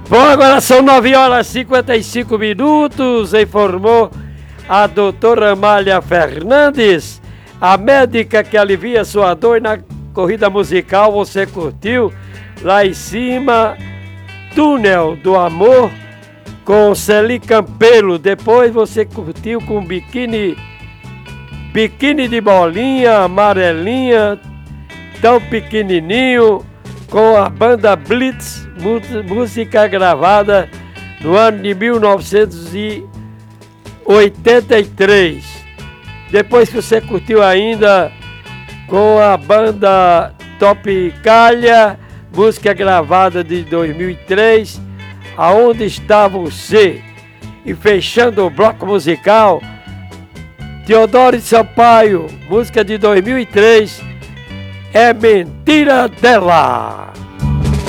Bom, agora são 9h55, informou a doutora Amália Fernandes, a médica que alivia sua dor na corrida musical. Você curtiu lá em cima, Túnel do Amor, com Celi Campelo. Depois você curtiu com biquíni de bolinha, amarelinha, tão pequenininho, com a banda Blitz, música gravada no ano de 1983. Depois que você curtiu ainda com a banda Topicália, música gravada de 2003, Aonde Está Você? E fechando o bloco musical, Teodoro Sampaio, música de 2003, É Mentira Dela.